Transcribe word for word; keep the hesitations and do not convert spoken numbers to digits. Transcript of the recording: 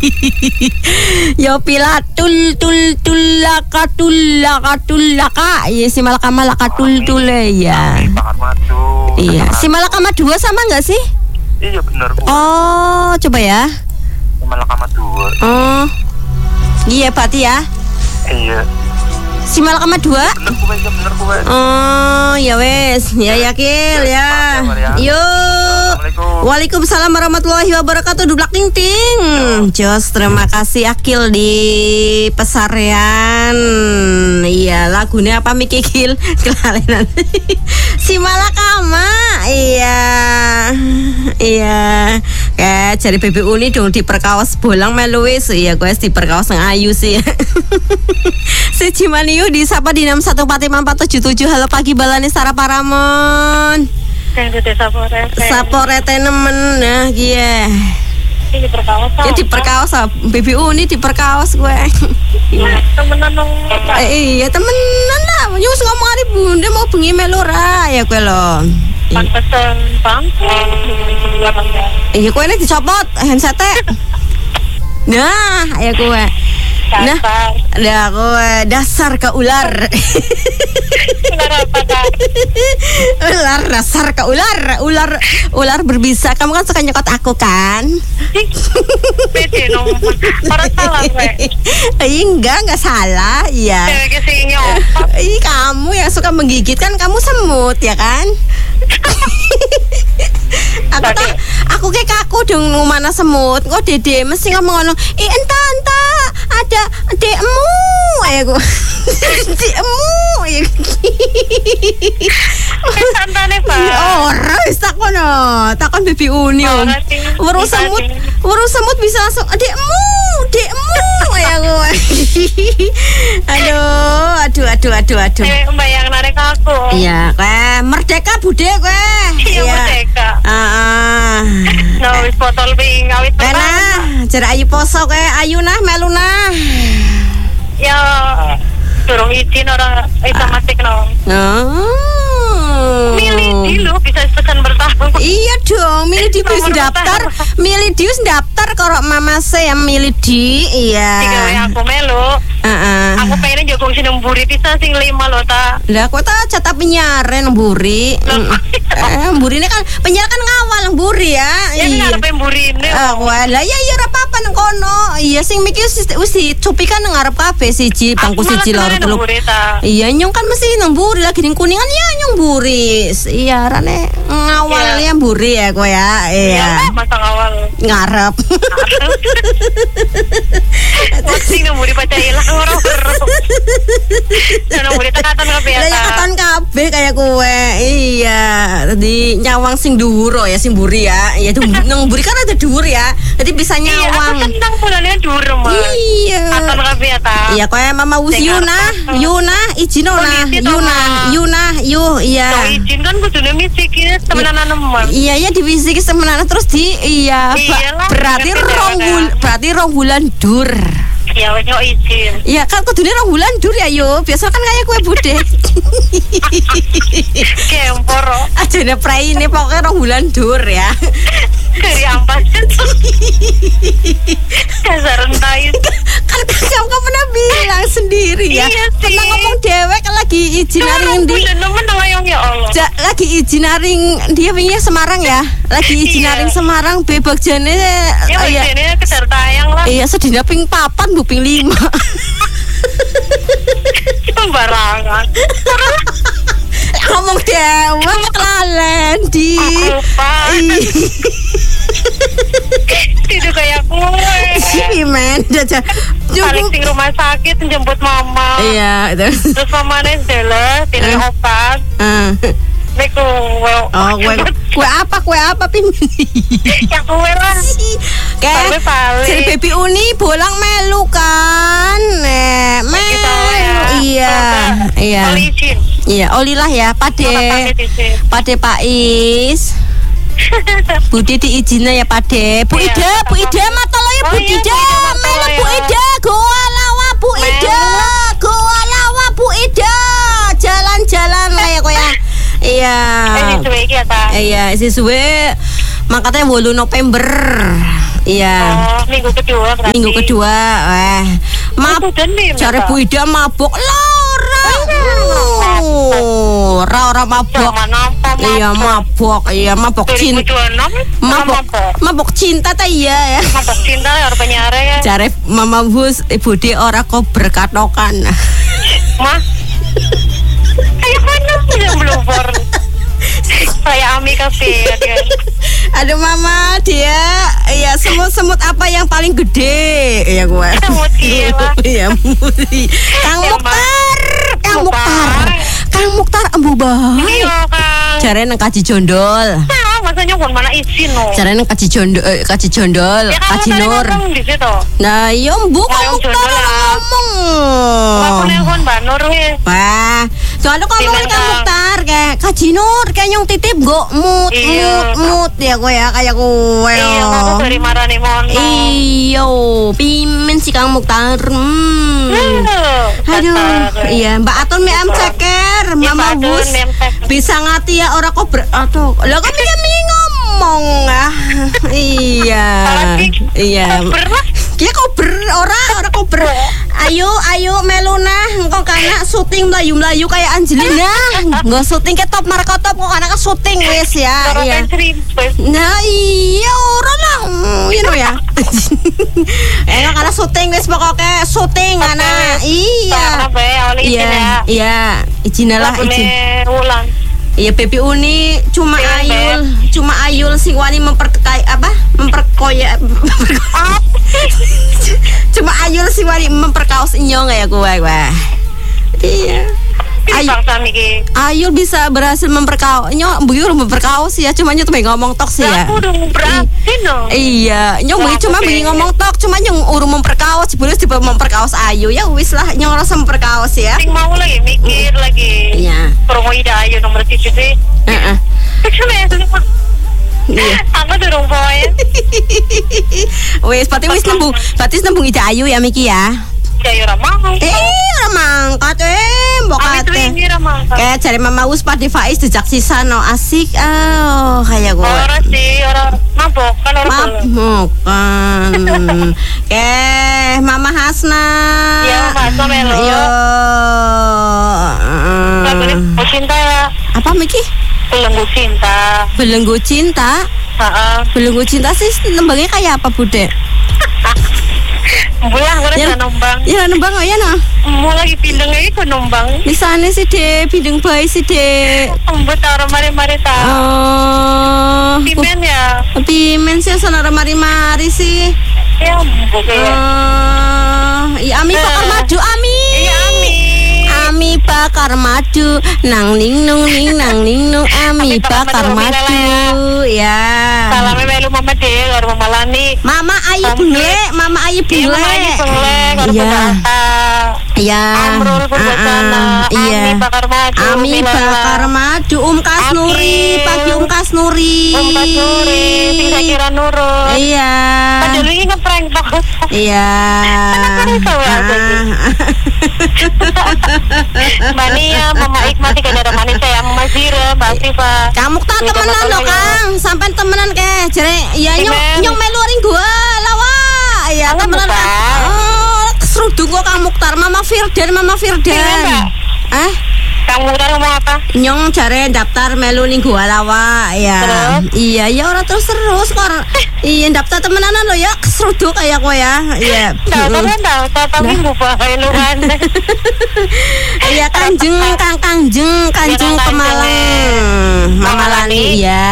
Yo pilatul tul tulaka tulaka tulaka. Iya si Malaka Malaka tul tul ya. Iya. Si Malaka dua sama enggak sih? Iya benar. Oh, coba ya. Si Malaka dua. Oh. Iya berarti ya. Iya. Si Malaka dua. Bener gue, ya bener gue. Oh, ya wes, ya yakil ya. Yo. Waalaikumsalam warahmatullahi wabarakatuh. Dublak ting ting. Jos, terima kasih Akil di pesarian. Iya, lagunya apa Miki Kil? Kelalenan. Si Malakama. Iya. Iya. Kayak jari B B U ini dong diperkaos bolang meluwis. Iya, gue diperkaos yang ayu sih. Si Cimaniu disapa di enam satu empat lima empat tujuh tujuh. Halo pagi Balani Sara Paramon. Sapore. Sapore tenemen nah gie. Ini perkaos. Ya diperkaos B B U ini diperkaos gue. Temenan dong. Eh, iya temenan lah. Nyus ngomong hari bunda mau bengi melora ya gue lo. Pantesan bangku. Iya gue ini dicopot handsetnya. Nah, ya gue. Nah, dah gue dasar ke ular. Ular apa dah? Ular dasar ke ular, ular ular berbisa. Kamu kan suka nyekot aku kan? Pede dong. Orang salah gue. Iya enggak, enggak salah. Iya. Cewek kesini nyok. Iya kamu yang suka menggigit kan kamu semut ya kan? Aku tak, aku kayak kaku dong mana semut. Kok dede mesti ngomong ngomong. Eh entah entah ada dekmu, ya gue. Dekmu, ya. Santane pak. Orang takon no, takon baby Uni. Urus semut, urus semut bisa langsung dekmu, dekmu, ya gue. Aduh, aduh, aduh, aduh, aduh. Eh bayang narik aku. Iya, kue merdeka bude kue. Iya merdeka. Ah, no wis botol ping awit tenan. Nah, jare ayu poso kue ayu nah melu nah. Ya durung izin orang bisa masuk no. Oh. Milih dulu bisa pesan bertahun. Iya dong, milih di bis daftar, milih di daftar kalau mama saya milih di, iya. Tiga aku melu. Uh-uh. Aku pengen jogong sini mburi bisa sing lima loh ta. Lah kok tak catat penyiaran mburi. Eh mburi ini kan penyiar kan ngawal mburi ya. Ya kan arep mburi ini. Ah wah lah ya iya ora apa-apa nang kono. Iya sing mikir wis dicupi kan ngarep kabeh siji bangku siji loro telu. Iya nyong kan mesti nang mburi lagi ning Kuningan ya nyong mburi. Iya rane ngawal ya mburi ya kowe ya. Iya. Masa ngawal. Ngarep. Mesti nang mburi paca ilang ora-ora. Nang mburi tekatan kabeh ya. Lah katon kabeh kayak kowe. Iya. Tadi nyawang sing dhuwur ya sing mburi ya. Ya nang mburi kan ada dhuwur ya. Jadi bisa nyawang. Iya, aku senang bulannya dhuwur mah. Iya. Katon kabeh ya ta. Iya kowe mama wis Yuna, Yuna izin ona, Yuna, Yuna, yu iya. So izin kan kudune misiki temenan nemen. Iya ya diwisiki temenan terus di iya berarti rong bulan berarti rong bulan dur. Ya wis yo izin. Iya kan kudune rong bulan dur ya yo. Biasa kan kayak kue bude. Kempor. Ajane praine pokoknya rong bulan dur ya. Dari ampas. Dasar entai. Kan kamu kan pernah bilang sendiri ya. Iya sih. Pernah ngomong dewek lagi izin aring di. Ya Allah. Ja, lagi izin aring dia punya Semarang ya. Lagi izin aring Semarang bebak jane. Ya jane kedar tayang lah. Iya sedina ping papan bu ping lima. Sembarangan. Ngomong dewek kelalen di. Tidak kayak gue. Gimana aja. Paling sing rumah sakit jemput mama. Iya itu. Terus mama nesdele tidak uh. obat. Uh. Neko. Oh kue kue apa kue apa pin? Ya kue lah. Kayak jadi baby Uni bolang melu kan. Eh, melu. Iya. Iya. Iya, olilah ya, Pade. Pade Pais. Budi diizinnya ya Pade. Bu Ida, Bu Ida matolo ya Bu Ida. Melu Bu Ida, goa lawa Bu Ida. Goa lawa Bu Ida. Jalan-jalan lah ya kok ya. Iya. Eh suwe iki ta. Iya, isi suwe mangkatnya wolu November. Iya. Oh, minggu kedua berarti. Minggu kedua. Eh. Mab cari Bu Ida mabuk Laura. Oh, ora ora mabuk. Iya mabuk, iya mabuk cinta. Mabuk, mabuk cinta ta iya ya. Mabuk cinta ya orang penyare ya. Cari Mama Bus, Ibu Di ora kok berkatokan. Mah. Kayak mana sih yang belum for? Kayak Ami kasih ya. Aduh Mama, dia ya semut-semut apa yang paling gede? Ya gue. Semut gila. Iya, Kang Mukhtar. Kang Mukhtar. Kang Mukhtar embu bae. Iya, Kang. Jare nang Kaji Jondol. Nah, masanya kon mana izin no. Jare nang Kaji Jondol, eh, Kaji Jondol, Ya, Kaji Nur. Di situ. Nah, iya embu Kang Mukhtar ngomong. Aku nelpon Mbak Nur wis. Wah, soalnya ngomong Kang Mukhtar kayak Kaji Nur kayak nyong titip go mut mut mut ya gue ya kayak gue. Iya, aku dari marani mono. Iyo, pimen si Kang Mukhtar. Hmm. Aduh, iya Mbak Atun mi am ceker, Mama Bus. Bisa ngati ya orang kok ber aduh. Lah kok mi ngomong ah. Iya. Iya. Kia kober ora ora kober. Ayo ayo Meluna engko kana syuting mlayu-mlayu kayak Angelina. Nggo syuting ke top marko top kok kana syuting wis ya. Iya. Nah iya ora lah. You know ya. Eh kana syuting wis pokoke syuting ana. Iya. Iya. Iya. Izinalah izin. Ulang. Iya Baby Uni cuma Ayul, cuma Ayul sing wani memperkai apa? Memperkoya. Cuma Ayul sing wani memperkaos nyong ya gue gue. Iya. Ayul, Ayul bisa berhasil memperkaos, nyong buyur memperkaos ya, cuma nyong tuh ngomong tok sih ya. Aku udah berhasil dong. Iya, nyong bagi cuma bagi ngomong tok, cuma nyong urung memperkaos, boleh tiba memperkaos Ayu ya wis lah, nyong rasa memperkaos ya. Sing mau lagi mikir lagi. Iya. Promo ida Ayu nomor tujuh sih. Heeh. Iya. Aku durung poe. Wis, berarti wis nembung, berarti nembung ide Ayu ya Miki ya. Ya ora mau. Eh, ora mangkat eh, mbok kate. Kayak cari Mama Us Pak di Faiz dijak sisa no asik. Oh, kayak gue. Ora sih, ora mabok kan ora. Mabok kan. Oke, Mama Hasna. Iya, Mama Hasna melo. Yo. Lagunya cinta ya. Apa Miki? Belenggu cinta. Belenggu cinta? Heeh. Belenggu cinta sih nembangnya kayak apa, Bude? Bulah, gue udah nombang. Ya nombang oh ya no. Mau lagi pindeng lagi ke nombang. Di sana sih deh, pindeng bayi sih deh. Embut taruh mari-mari tahu. Oh. Pimen ya. Pimen sih sana mari-mari sih. Ya, bukan. Oh, iya Ami bakar madu Ami. Iya Ami. Ami bakar madu, nang ning nung ning nang ning nung Ami bakar madu. Ya. Salamnya melu Mama deh, karo Mama Lani. Mama Ayu bule, Mama Ayu bule. Iya. Iya. Amrul Purwasana. Iya. Ami bakar madu. Ami bakar madu. Um Kasnuri, pagi Um Kasnuri. Um Kasnuri, sing kira nurut. Iya. Padahal ini ngeprank banget. Iya. Mbak Nia, Mama Ikmati, Kadara Manis, saya Mama Zira, Mbak Siva. Kamu tak temenan loh Kang, sampai temenan ke, jere, ya nyong nyong meluarin gua, lawa, ya temenan kan. Oh, serudung kok Kang Mukhtar, Mama Firdan, Mama Firdan. Eh? Kang Mukhtar ngomong apa? Nyong jare daftar melu ning gua lawa, ya. Iya, ya orang terus terus kok. Iya daftar temenanan lo ya, seruduk kayak gua ya. Iya. Tahu kan tahu, tapi buka luan. Iya Kanjeng, Kang Kanjeng, Kanjeng Kemalang. Mama Lani, iya.